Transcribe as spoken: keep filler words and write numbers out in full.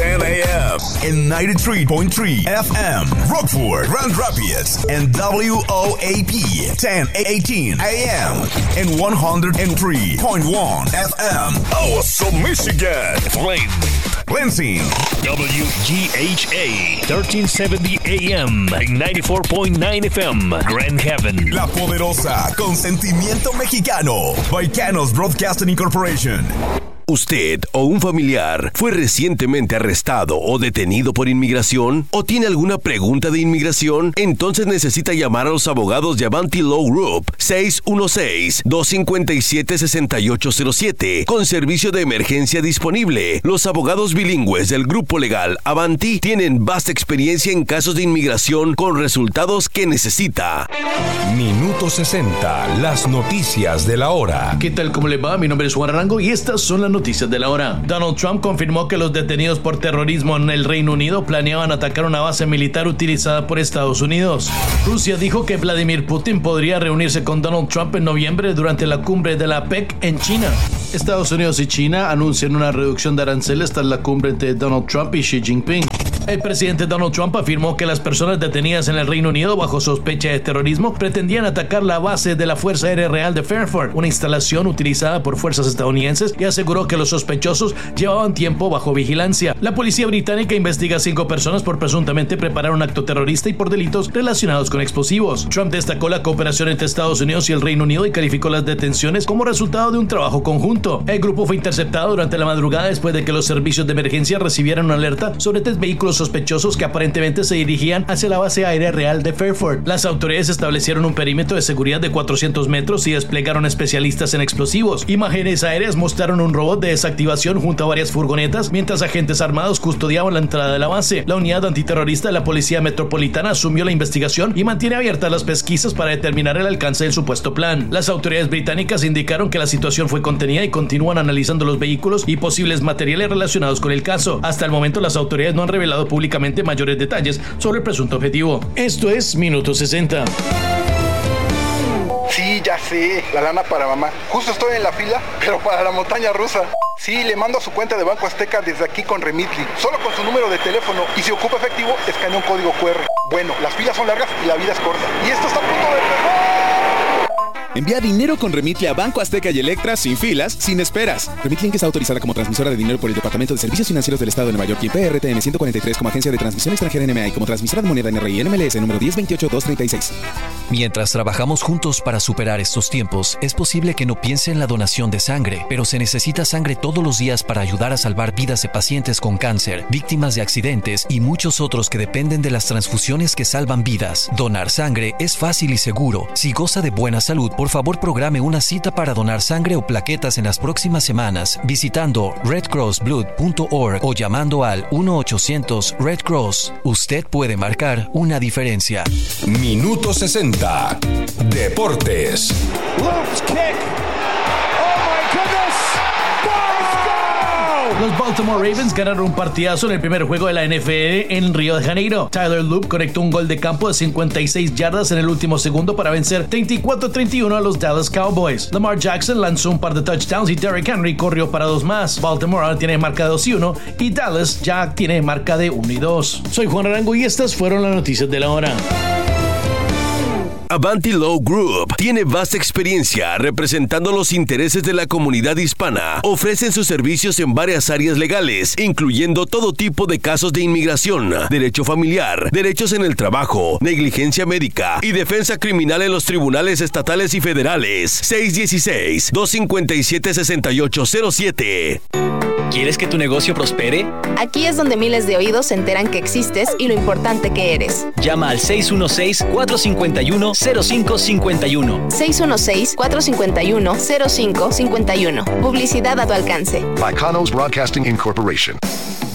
ten a.m. and ninety-three point three F M, Rockford, Grand Rapids, and W O A P ten eighteen A M and one hundred three point one F M, Awesome, Michigan, Flint, Lansing, W G H A thirteen seventy A M and ninety-four point nine F M, Grand Haven. La Poderosa, con sentimiento mexicano, Baicanos Broadcasting Incorporation. ¿Usted o un familiar fue recientemente arrestado o detenido por inmigración? ¿O tiene alguna pregunta de inmigración? Entonces necesita llamar a los abogados de Avanti Law Group seis uno seis, dos cinco siete, seis ocho cero siete con servicio de emergencia disponible. Los abogados bilingües del grupo legal Avanti tienen vasta experiencia en casos de inmigración con resultados que necesita. Minuto sesenta, las noticias de la hora. ¿Qué tal? ¿Cómo le va? Mi nombre es Juan Arango y estas son las noticias de la hora. Donald Trump confirmó que los detenidos por terrorismo en el Reino Unido planeaban atacar una base militar utilizada por Estados Unidos. Rusia dijo que Vladimir Putin podría reunirse con Donald Trump en noviembre durante la cumbre de la A P E C en China. Estados Unidos y China anuncian una reducción de aranceles tras la cumbre entre Donald Trump y Xi Jinping. El presidente Donald Trump afirmó que las personas detenidas en el Reino Unido bajo sospecha de terrorismo pretendían atacar la base de la Fuerza Aérea Real de Fairford, una instalación utilizada por fuerzas estadounidenses, y aseguró que los sospechosos llevaban tiempo bajo vigilancia. La policía británica investiga a cinco personas por presuntamente preparar un acto terrorista y por delitos relacionados con explosivos. Trump destacó la cooperación entre Estados Unidos y el Reino Unido y calificó las detenciones como resultado de un trabajo conjunto. El grupo fue interceptado durante la madrugada después de que los servicios de emergencia recibieran una alerta sobre tres vehículos sospechosos que aparentemente se dirigían hacia la base aérea real de Fairford. Las autoridades establecieron un perímetro de seguridad de cuatrocientos metros y desplegaron especialistas en explosivos. Imágenes aéreas mostraron un robot de desactivación junto a varias furgonetas mientras agentes armados custodiaban la entrada de la base. La unidad antiterrorista de la Policía Metropolitana asumió la investigación y mantiene abiertas las pesquisas para determinar el alcance del supuesto plan. Las autoridades británicas indicaron que la situación fue contenida y continúan analizando los vehículos y posibles materiales relacionados con el caso. Hasta el momento las autoridades no han revelado públicamente mayores detalles sobre el presunto objetivo. Esto es Minuto sesenta. Sí, ya sé, la lana para mamá. Justo estoy en la fila, pero para la montaña rusa. Sí, le mando a su cuenta de Banco Azteca desde aquí con Remitly, solo con su número de teléfono, y si ocupa efectivo, escanea un código cu erre. Bueno, las filas son largas y la vida es corta. Y esto está a punto de empezar. Envía dinero con Remitly a Banco Azteca y Electra sin filas, sin esperas. Remitly Inc está autorizada como transmisora de dinero por el Departamento de Servicios Financieros del Estado de Nueva York y P R T M ciento cuarenta y tres como agencia de transmisión extranjera N M A y como transmisora de moneda N R I N M L S número diez veintiocho dos treinta y seis. Mientras trabajamos juntos para superar estos tiempos, es posible que no piense en la donación de sangre, pero se necesita sangre todos los días para ayudar a salvar vidas de pacientes con cáncer, víctimas de accidentes y muchos otros que dependen de las transfusiones que salvan vidas. Donar sangre es fácil y seguro. Si goza de buena salud, por favor programe una cita para donar sangre o plaquetas en las próximas semanas visitando red cross blood punto org o llamando al uno ochocientos red cross. Usted puede marcar una diferencia. Minuto sesenta. Deportes. Lopes kick. Oh my goodness. Los Baltimore Ravens ganaron un partidazo en el primer juego de la N F L en Río de Janeiro. Tyler Loop conectó un gol de campo de cincuenta y seis yardas en el último segundo para vencer treinta y cuatro a treinta y uno a los Dallas Cowboys. Lamar Jackson lanzó un par de touchdowns y Derrick Henry corrió para dos más. Baltimore ahora tiene marca de dos y uno y Dallas ya tiene marca de uno y dos. Soy Juan Arango y estas fueron las noticias de la hora. Avanti Law Group tiene vasta experiencia representando los intereses de la comunidad hispana. Ofrecen sus servicios en varias áreas legales, incluyendo todo tipo de casos de inmigración, derecho familiar, derechos en el trabajo, negligencia médica y defensa criminal en los tribunales estatales y federales. seis uno seis, dos cinco siete, seis ocho cero siete. ¿Quieres que tu negocio prospere? Aquí es donde miles de oídos se enteran que existes y lo importante que eres. Llama al seis uno seis, cuatro cinco uno, cero cinco cinco uno. seis uno seis, cuatro cinco uno, cero cinco cinco uno. Publicidad a tu alcance. Baicanos Broadcasting Incorporation.